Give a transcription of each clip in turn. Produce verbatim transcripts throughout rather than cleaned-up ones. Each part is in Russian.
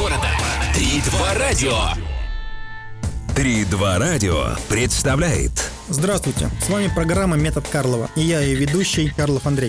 города. Три-два радио. Три-два радио представляет. Здравствуйте, с вами программа «Метод Карлова» и я ее ведущий Карлов Андрей.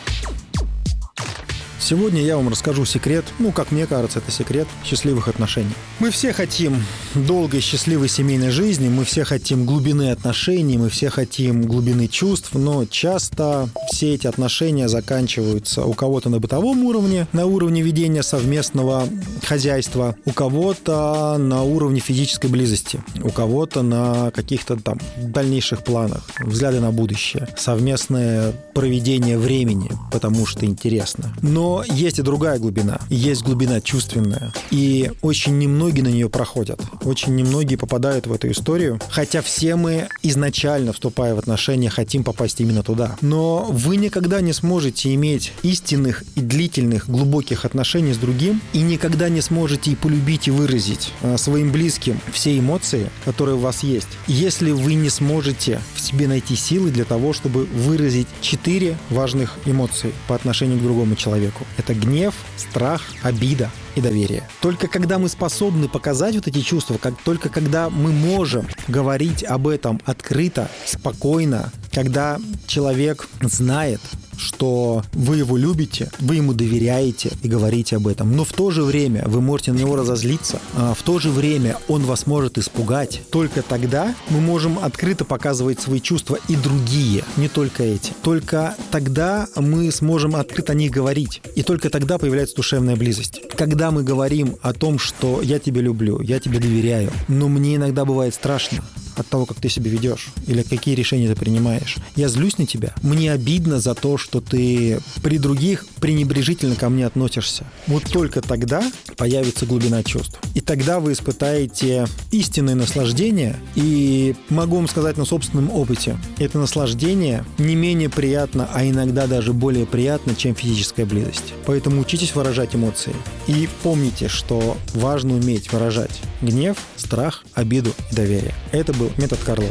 Сегодня я вам расскажу секрет, ну, как мне кажется, это секрет счастливых отношений. Мы все хотим долгой, счастливой семейной жизни, мы все хотим глубины отношений, мы все хотим глубины чувств, но часто все эти отношения заканчиваются у кого-то на бытовом уровне, на уровне ведения совместного хозяйства, у кого-то на уровне физической близости, у кого-то на каких-то там дальнейших планах, взгляды на будущее, совместное проведение времени, потому что интересно. Но есть и другая глубина, есть глубина чувственная, и очень немногие на нее проходят, очень немногие попадают в эту историю, хотя все мы изначально, вступая в отношения, хотим попасть именно туда. Но вы никогда не сможете иметь истинных и длительных, глубоких отношений с другим, и никогда не сможете и полюбить, и выразить своим близким все эмоции, которые у вас есть, если вы не сможете в себе найти силы для того, чтобы выразить четыре важных эмоции по отношению к другому человеку. Это гнев, страх, обида и доверие. Только когда мы способны показать вот эти чувства, как только когда мы можем говорить об этом открыто, спокойно, когда человек знает, что вы его любите, вы ему доверяете и говорите об этом, но в то же время вы можете на него разозлиться, а в то же время он вас может испугать. Только тогда мы можем открыто показывать свои чувства и другие, не только эти. Только тогда мы сможем открыто о них говорить, и только тогда появляется душевная близость. Когда мы говорим о том, что я тебя люблю, я тебе доверяю, но мне иногда бывает страшно от того, как ты себя ведешь, или какие решения ты принимаешь. Я злюсь на тебя. Мне обидно за то, что ты при других пренебрежительно ко мне относишься. Вот только тогда появится глубина чувств. И тогда вы испытаете истинное наслаждение. И могу вам сказать на собственном опыте, это наслаждение не менее приятно, а иногда даже более приятно, чем физическая близость. Поэтому учитесь выражать эмоции. И помните, что важно уметь выражать гнев, страх, обиду и доверие. Это был метод Карлова.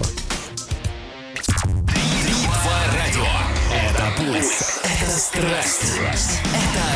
Три-два радио. Это пульс. Это страсть. Это